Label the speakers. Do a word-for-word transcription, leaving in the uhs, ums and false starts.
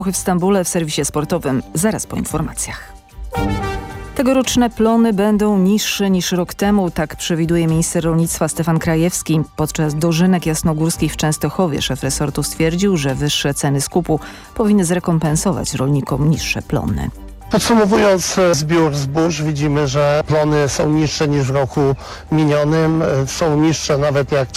Speaker 1: W Stambule w serwisie sportowym zaraz po informacjach. Tegoroczne plony będą niższe niż rok temu, tak przewiduje minister rolnictwa Stefan Krajewski. Podczas dożynek jasnogórskich w Częstochowie szef resortu stwierdził, że wyższe ceny skupu powinny zrekompensować rolnikom niższe plony.
Speaker 2: Podsumowując zbiór zbóż, widzimy, że plony są niższe niż w roku minionym, są niższe nawet jak